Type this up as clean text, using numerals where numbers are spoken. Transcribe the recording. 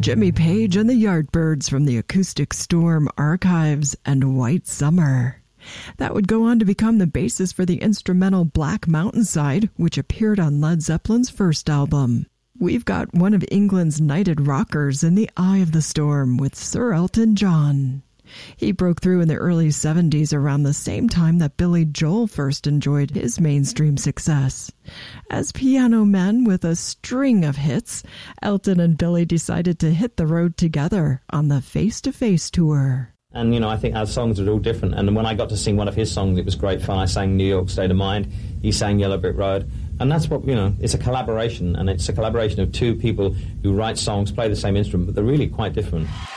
Jimmy Page and the Yardbirds from the Acoustic Storm archives, and White Summer. That would go on to become the basis for the instrumental Black Mountainside, which appeared on Led Zeppelin's first album. We've got one of England's knighted rockers in the eye of the storm with Sir Elton John. He broke through in the early 70s around the same time that Billy Joel first enjoyed his mainstream success. As piano men with a string of hits, Elton and Billy decided to hit the road together on the Face to Face tour. And, I think our songs are all different. And when I got to sing one of his songs, it was great fun. I sang New York State of Mind. He sang Yellow Brick Road. And that's what, it's a collaboration. And it's a collaboration of two people who write songs, play the same instrument, but they're really quite different.